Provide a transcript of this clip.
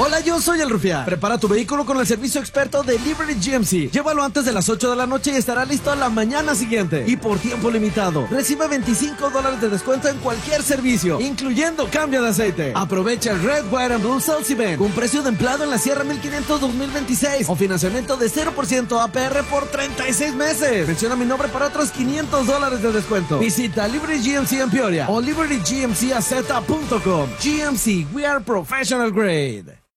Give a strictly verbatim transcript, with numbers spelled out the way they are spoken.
Hola, yo soy el Rufián. Prepara tu vehículo con el servicio experto de Liberty G M C. Llévalo antes de las ocho de la noche y estará listo a la mañana siguiente. Y por tiempo limitado, recibe veinticinco dólares de descuento en cualquier servicio, incluyendo cambio de aceite. Aprovecha el Red, White and Blue Sales Event con precio de empleado en la Sierra mil quinientos dos mil veintiséis o financiamiento de cero por ciento A P R por treinta y seis meses. Menciona mi nombre para otros quinientos dólares de descuento. Visita Liberty G M C en Peoria o liberty g m c a z punto com. G M C, we are professional grade.